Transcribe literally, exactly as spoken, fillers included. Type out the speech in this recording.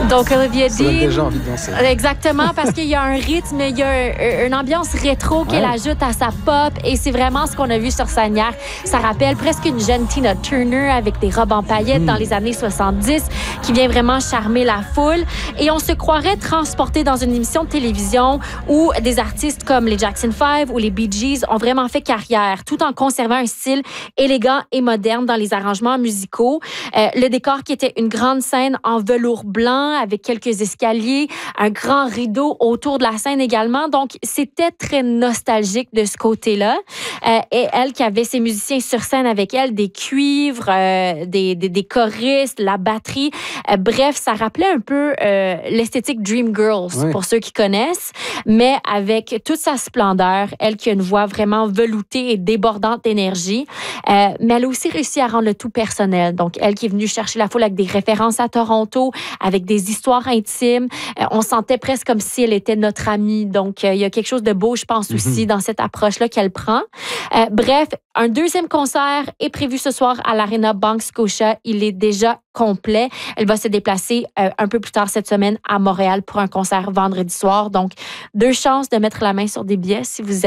Donc, Olivia Ça donne Dean... déjà envie de danser. Exactement, parce qu'il y a un rythme, il y a un, une ambiance rétro qu'elle Ouais. ajoute à sa pop et c'est vraiment ce qu'on a vu sur scène hier. Ça rappelle presque une jeune Tina Turner avec des robes en paillettes mmh. dans les années soixante-dix qui vient vraiment charmer la foule. Et on se croirait transporté dans une émission de télévision où des artistes comme les Jackson five ou les Bee Gees ont vraiment fait carrière, tout en conservant un style élégant et moderne dans les arrangements musicaux. Euh, le décor qui était une grande scène en velours blanc avec quelques escaliers, un grand rideau autour de la scène également. Donc, c'était très nostalgique de ce côté-là. Euh, et elle qui avait ses musiciens sur scène avec elle, des cuivres, euh, des, des, des choristes, la batterie. Euh, bref, ça rappelait un peu euh, l'esthétique Dreamgirls, oui. pour ceux qui connaissent, mais avec toute sa splendeur. Elle qui a une voix vraiment veloutée et débordante d'énergie. Euh, mais elle a aussi réussi à rendre le tout personnel. Donc, elle qui est venue chercher la foule avec des références à Toronto, avec des histoires intimes. Euh, on sentait presque comme si elle était notre amie. Donc, euh, il y a quelque chose de beau, je pense, mm-hmm. aussi dans cette approche-là qu'elle prend. Euh, bref, un deuxième concert est prévu ce soir à l'Arena Bank Scotia. Il est déjà complet. Elle va se déplacer euh, un peu plus tard cette semaine à Montréal pour un concert vendredi soir. Donc, deux chances de mettre la main sur des billets si vous